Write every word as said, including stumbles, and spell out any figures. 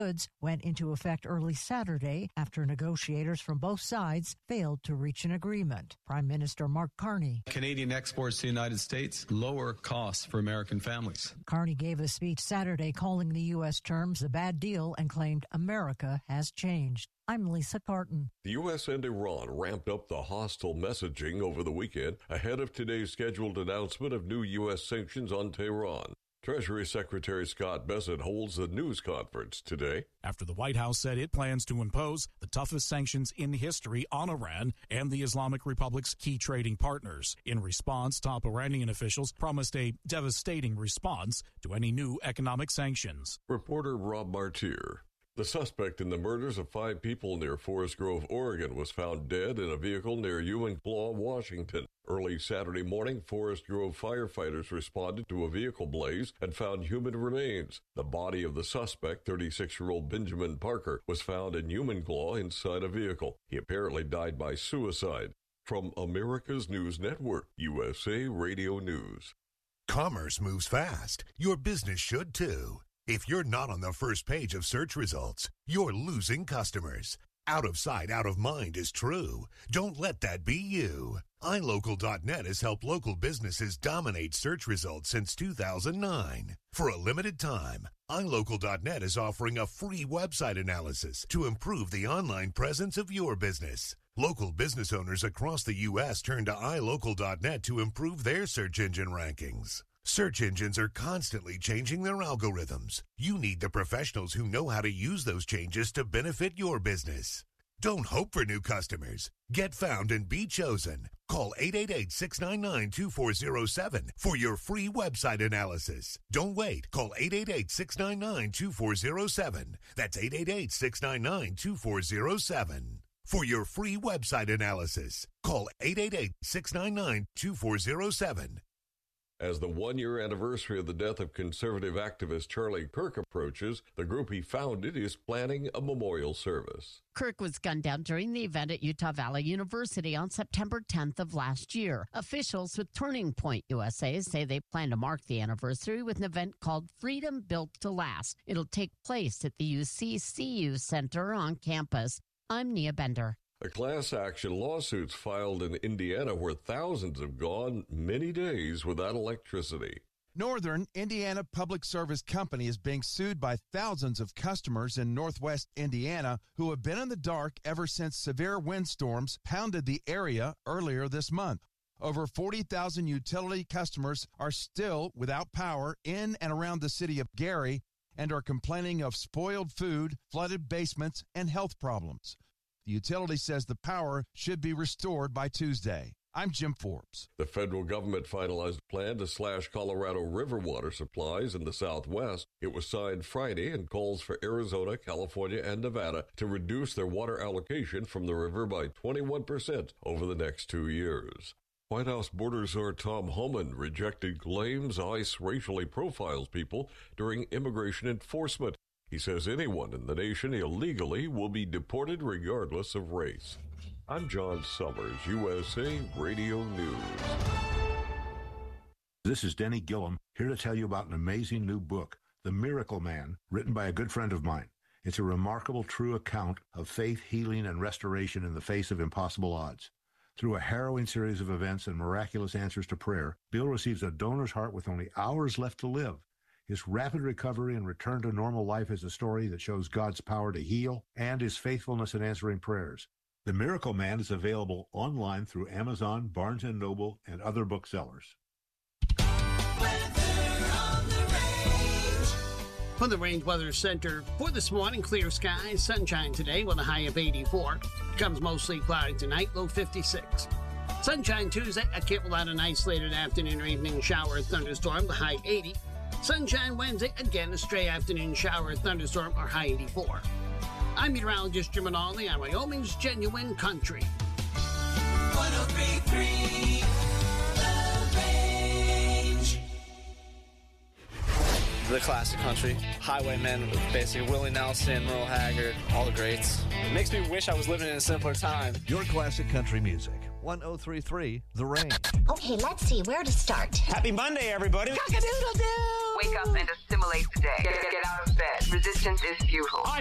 goods went into effect early Saturday after negotiators from both sides failed to reach an agreement. Prime Minister Mark Carney. Canadian exports to the United States lower costs for American families. Carney gave a speech Saturday calling the U S terms a bad deal and claimed America has changed. I'm Lisa Carton. The U S and Iran ramped up the hostile messaging over the weekend ahead of today's scheduled announcement of new U S sanctions on Tehran. Treasury Secretary Scott Bessent holds a news conference today. After the White House said it plans to impose the toughest sanctions in history on Iran and the Islamic Republic's key trading partners. In response, top Iranian officials promised a devastating response to any new economic sanctions. Reporter Rob Martier. The suspect in the murders of five people near Forest Grove, Oregon, was found dead in a vehicle near Uwintlaw, Washington. Early Saturday morning, Forest Grove firefighters responded to a vehicle blaze and found human remains. The body of the suspect, thirty-six-year-old Benjamin Parker, was found in Uwintlaw inside a vehicle. He apparently died by suicide. From America's News Network, U S A Radio News. Commerce moves fast. Your business should too. If you're not on the first page of search results, you're losing customers. Out of sight, out of mind is true. Don't let that be you. i local dot net has helped local businesses dominate search results since two thousand nine. For a limited time, i local dot net is offering a free website analysis to improve the online presence of your business. Local business owners across the U S turn to i local dot net to improve their search engine rankings. Search engines are constantly changing their algorithms. You need the professionals who know how to use those changes to benefit your business. Don't hope for new customers. Get found and be chosen. Call eight eight eight, six nine nine, two four zero seven for your free website analysis. Don't wait. Call eight eight eight, six nine nine, two four zero seven. That's eight eight eight, six nine nine, two four zero seven. For your free website analysis, call eight eight eight, six nine nine, two four zero seven. As the one-year anniversary of the death of conservative activist Charlie Kirk approaches, the group he founded is planning a memorial service. Kirk was gunned down during the event at Utah Valley University on September tenth of last year. Officials with Turning Point U S A say they plan to mark the anniversary with an event called Freedom Built to Last. It'll take place at the U C C U Center on campus. I'm Nia Bender. A class action lawsuits filed in Indiana where thousands have gone many days without electricity. Northern Indiana Public Service Company is being sued by thousands of customers in northwest Indiana who have been in the dark ever since severe windstorms pounded the area earlier this month. Over forty thousand utility customers are still without power in and around the city of Gary and are complaining of spoiled food, flooded basements, and health problems. The utility says the power should be restored by Tuesday. I'm Jim Forbes. The federal government finalized a plan to slash Colorado River water supplies in the Southwest. It was signed Friday and calls for Arizona, California, and Nevada to reduce their water allocation from the river by twenty-one percent over the next two years. White House border czar Tom Homan rejected claims ICE racially profiles people during immigration enforcement. He says anyone in the nation illegally will be deported regardless of race. I'm John Summers, U S A Radio News. This is Denny Gillum, here to tell you about an amazing new book, The Miracle Man, written by a good friend of mine. It's a remarkable, true account of faith, healing, and restoration in the face of impossible odds. Through a harrowing series of events and miraculous answers to prayer, Bill receives a donor's heart with only hours left to live. His rapid recovery and return to normal life is a story that shows God's power to heal and his faithfulness in answering prayers. The Miracle Man is available online through Amazon, Barnes and Noble, and other booksellers. From the Range Weather Center for this morning, clear skies, sunshine today with a high of eighty-four. Becomes mostly cloudy tonight, low fifty-six. Sunshine Tuesday, a can't rule out an isolated afternoon or evening shower or thunderstorm, the high eighty. Sunshine Wednesday, again a stray afternoon shower or thunderstorm, or high eighty-four. I'm meteorologist Jim Manali on Wyoming's Genuine Country. one oh three point three The classic country. Highwaymen with basically Willie Nelson, Merle Haggard, all the greats. It makes me wish I was living in a simpler time. Your classic country music. one oh three point three The Range. Okay, let's see where to start. Happy Monday, everybody. Cock-a-doodle-doo! Wake up and assimilate the day. Get, get out of bed. Resistance is futile.